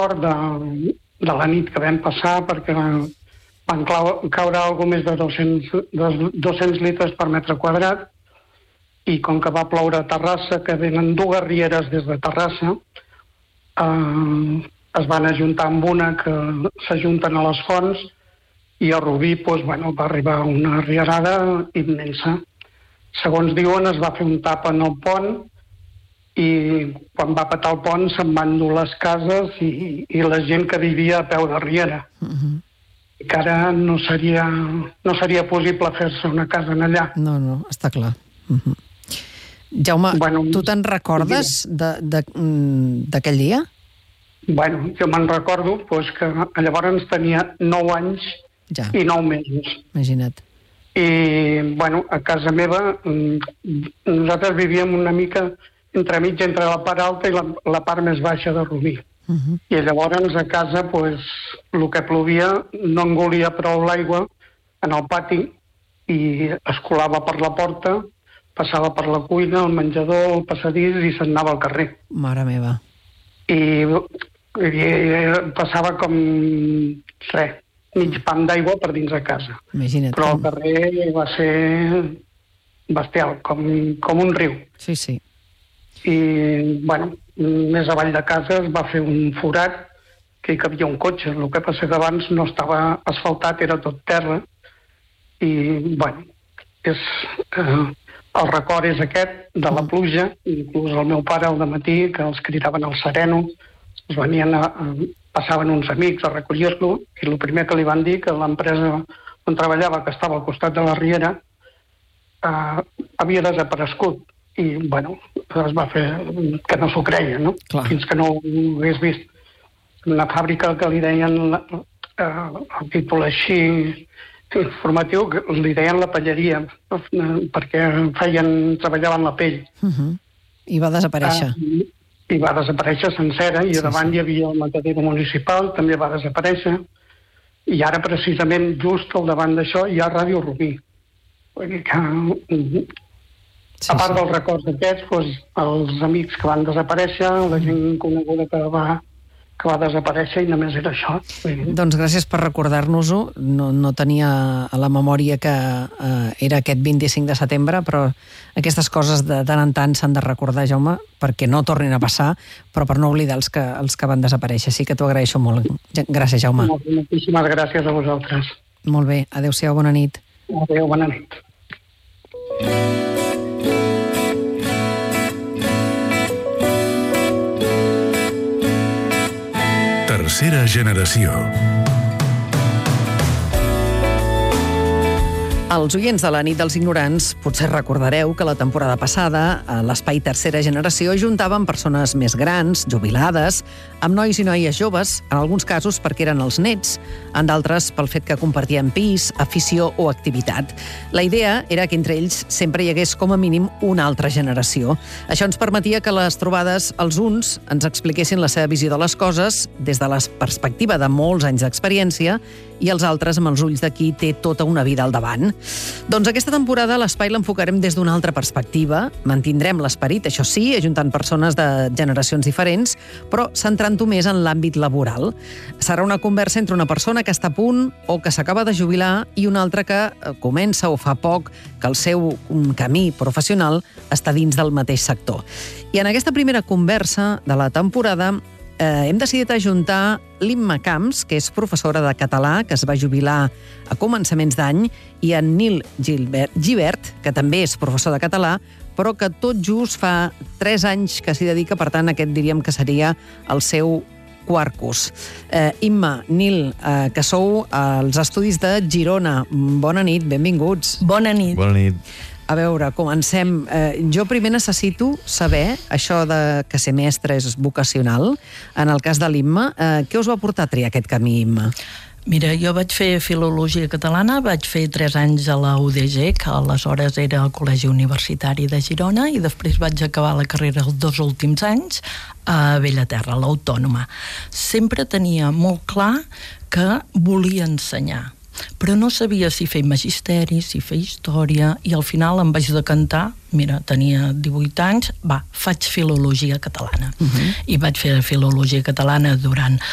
record de la nit que vam passar, perquè van caure alguna més de 200 litres per metre quadrat, i com que va ploure a Terrassa, que venen dues rieres des de Terrassa, es van ajuntar amb una que s'ajunten a les fonts, i a Rubí va arribar una rierada immensa. Segons diuen, es va fer un tap en el pont, i quan va petar el pont se'n van dur les cases i la gent que vivia a peu de riera. Que ara no seria possible fer-se una casa en allà. No, està clar. Jaume, tu te'n recordes d'aquell dia? Bueno, jo me'n recordo que llavors tenia 9 anys i 9 mesos. Imagina't. I, a casa meva, nosaltres vivíem una mica entremig entre la part alta i la part més baixa de Rubí. I llavors a casa, el que plovia no engolia prou l'aigua en el pati i es colava per la porta, passava per la cuina, el menjador, el passadís i se'n anava al carrer. Mare meva. I passava com mig pam d'aigua per dins de casa. Imagina't. Però el carrer va ser bestial, com un riu. Sí. I, més avall de casa es va fer un forat que hi cabia un cotxe. El que passa que abans no estava asfaltat, era tot terra. I, el record és aquest, de la pluja. Inclús el meu pare al dematí, que els cridaven al sereno, es venien passaven uns amics a recollir-lo, i el primer que li van dir que l'empresa on treballava, que estava al costat de la riera, havia desaparegut. I, es va fer que no s'ho creia, no? Clar. Fins que no ho hagués vist. Una fàbrica que li deien, el títol així informatiu, que li deien la pelleria, perquè treballaven la pell. I va desaparèixer. I va desaparèixer sencera, i davant hi havia el matadero municipal, també va desaparèixer, i ara precisament just al davant d'això hi ha Ràdio Rubí. Vull dir que, a part dels records d'aquests, els amics que van desaparèixer, la gent coneguda que va desaparèixer, i només era això. Doncs gràcies per recordar-nos-ho. No tenia a la memòria que era aquest 25 de setembre, però aquestes coses de tant en tant s'han de recordar, Jaume, perquè no tornin a passar, però per no oblidar els que van desaparèixer. Sí que t'ho agraeixo molt. Gràcies, Jaume. Moltíssimes gràcies a vosaltres. Molt bé. Adéu-siau, bona nit. Adéu, bona nit. Tercera generació. Els oients de la nit dels ignorants potser recordareu que la temporada passada a l'Espai Tercera Generació ajuntaven persones més grans, jubilades, amb nois i noies joves, en alguns casos perquè eren els nets, en d'altres pel fet que compartien pis, afició o activitat. La idea era que entre ells sempre hi hagués com a mínim una altra generació. Això ens permetia que les trobades els uns ens expliquessin la seva visió de les coses des de la perspectiva de molts anys d'experiència i els altres amb els ulls de qui té tota una vida al davant. Doncs aquesta temporada l'espai l'enfocarem des d'una altra perspectiva. Mantindrem l'esperit, això sí, ajuntant persones de generacions diferents, però centrant-ho més en l'àmbit laboral. Serà una conversa entre una persona que està a punt o que s'acaba de jubilar i una altra que comença o fa poc que el seu camí professional està dins del mateix sector. I en aquesta primera conversa de la temporada hem decidit ajuntar l'Imma Camps, que és professora de català, que es va jubilar a començaments d'any, i en Nil Gibert, que també és professor de català, però que tot just fa 3 anys que s'hi dedica, per tant, aquest diríem que seria el seu quart curs. Imma, Nil, que sou als estudis de Girona. Bona nit, benvinguts. Bona nit. Bona nit. A veure, comencem. Jo primer necessito saber, això de que ser mestre és vocacional, en el cas de l'Imma, què us va portar a triar aquest camí, Imma? Mira, jo vaig fer Filologia Catalana, vaig fer 3 anys a la UDG, que aleshores era el Col·legi Universitari de Girona, i després vaig acabar la carrera els 2 últims anys a Bellaterra, a l'Autònoma. Sempre tenia molt clar que volia ensenyar, però no sabia si fer magisteri, si fer història, i al final em vaig decantar, mira, tenia 18 anys, faig Filologia Catalana. I vaig fer Filologia Catalana durant